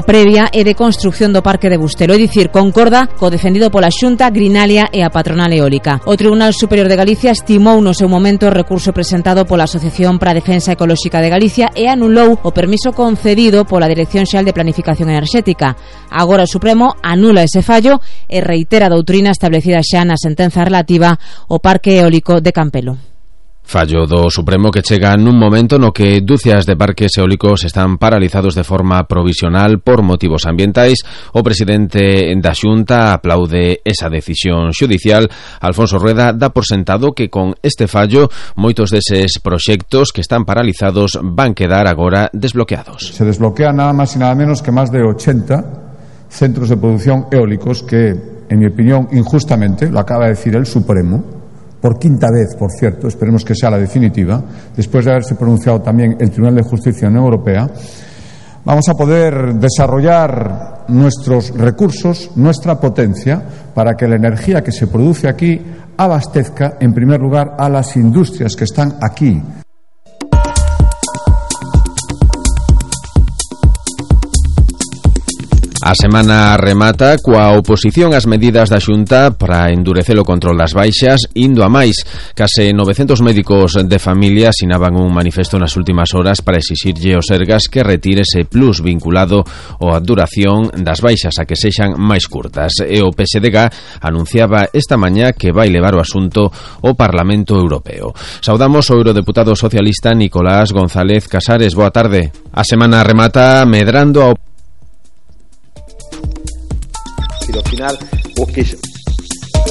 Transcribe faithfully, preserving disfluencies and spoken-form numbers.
previa e de construción do Parque de Bustelo, é dicir, concorda co defendido pola Xunta, Grinalia e a patronal eólica. O Tribunal Superior de Galicia estimou no seu momento o recurso presentado pola Asociación para a Defensa Ecolóxica de Galicia e anulou o permiso concedido pola Dirección Xeral de Planificación Enerxética. Agora o Supremo anula ese fallo e reitera a doutrina establecida xa na sentenza relativa ao Parque Eólico de Campelo. Fallo do Supremo que chega nun momento no que dúcias de parques eólicos están paralizados de forma provisional por motivos ambientais. O presidente da Xunta aplaude esa decisión xudicial. Alfonso Rueda dá por sentado que con este fallo moitos deses proxectos que están paralizados van quedar agora desbloqueados. Se desbloquean nada máis e nada menos que máis de ochenta centros de producción eólicos que, en mi opinión, injustamente, lo acaba de decir el Supremo, por quinta vez, por cierto, esperemos que sea la definitiva, después de haberse pronunciado también el Tribunal de Justicia de la Unión Europea, vamos a poder desarrollar nuestros recursos, nuestra potencia, para que la energía que se produce aquí abastezca, en primer lugar, a las industrias que están aquí. A semana remata coa oposición ás medidas da Xunta para endurecer o control das baixas, indo a máis. Case novecentos médicos de familia asinaban un manifesto nas últimas horas para exixirlle ao Sergas que retire ese plus vinculado á duración das baixas a que sexan máis curtas. E o P S D G anunciaba esta mañá que vai levar o asunto ao Parlamento Europeo. Saudamos o eurodeputado socialista Nicolás González Casares. Boa tarde. A semana remata medrando ao y al final busques